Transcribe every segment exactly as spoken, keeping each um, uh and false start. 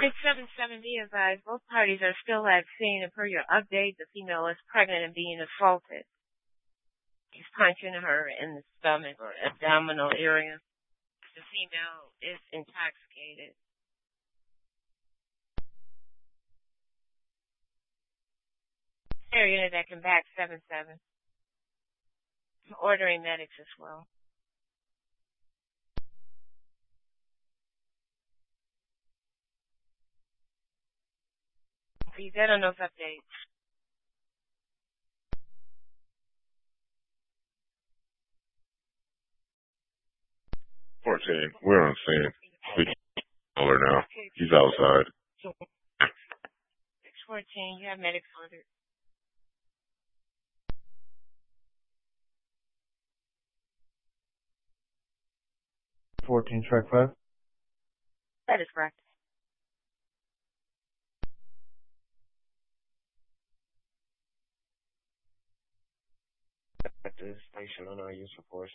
Medic seven seven be advised, both parties are still at scene, and per your update, the female is pregnant and being assaulted. He's punching her in the stomach or abdominal area. The female is intoxicated. Air unit that can back seven seven. I'm ordering medics as well. Are you good on those updates? fourteen, we're on scene. We caller now. He's outside. six fourteen, you have medics ordered. fourteen, track five. That is correct. At the station on our use report.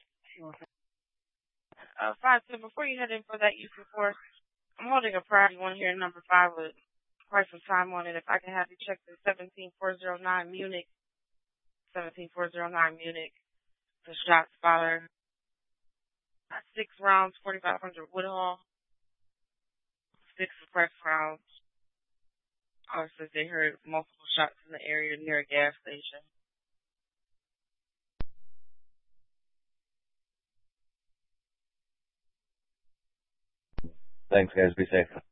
Uh, five, so before you head in for that use report, I'm holding a priority one here, number five, with quite some time on it. If I can have you check the seventeen four oh nine Munich, seventeen four oh nine Munich, the shot spotter, uh, six rounds, forty-five hundred Woodhall, six suppressed rounds. Officers, they heard multiple shots in the area near a gas station. Thanks, guys. Be safe.